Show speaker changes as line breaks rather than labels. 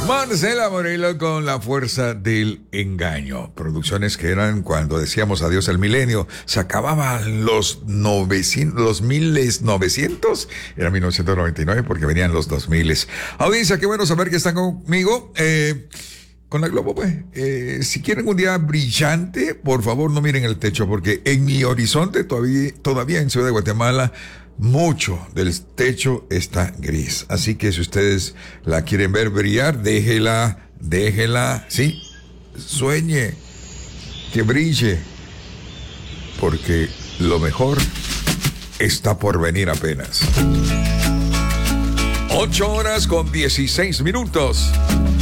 Marcela Morillo con La Fuerza del Engaño. Producciones que eran cuando decíamos adiós al milenio. Se acababan los 1900. Era 1999 porque venían los 2000. Audiencia, qué bueno saber que están conmigo. Con la Globo, pues. Si quieren un día brillante, por favor no miren el techo, porque en mi horizonte todavía en Ciudad de Guatemala mucho del techo está gris. Así que si ustedes la quieren ver brillar, déjela, sí, sueñe, que brille, porque lo mejor está por venir apenas. 8 horas con 16 minutos.